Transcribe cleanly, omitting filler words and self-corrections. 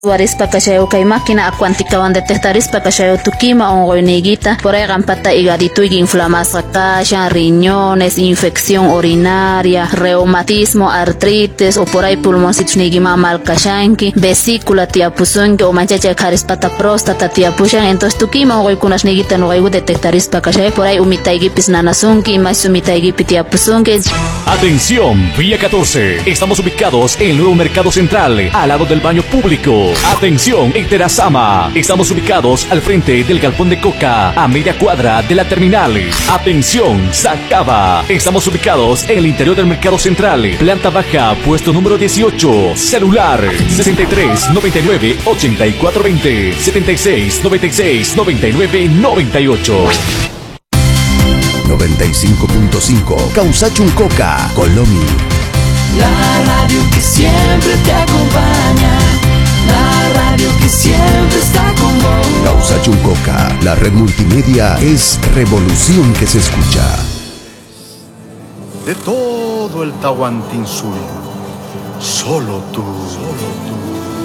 Warispa kashayo kay máquina acuantikawan detectarispa kashayo tukima ongoyniguita por ahí gampata hígado y inflamación kasha, riñones, infección urinaria, reumatismo, artritis o por ahí pulmoncitos nigima mal kashanki, vesícula tiapusunki o manchacha karispata próstata tiapushan, entonces tukima ongoykunash niguita nogoygu detectarispa kashayo por ahí umitaygipis nanasunki mas umitaygipi tiapusunki. Atención, Vía 14. Estamos ubicados en el nuevo Mercado Central, al lado del baño público. Atención, en Terazama. Estamos ubicados al frente del galpón de Coca, a media cuadra de la terminal. Atención, Sacaba. Estamos ubicados en el interior del Mercado Central, planta baja, puesto número 18. Celular 63 99 84 20 76 96 99 98. 95.5 Causachuncoca, Colomi. La radio que siempre te acompaña, la radio que siempre está con vos. Causachuncoca, la red multimedia es revolución que se escucha. De todo el Tahuantinsuyo, solo tú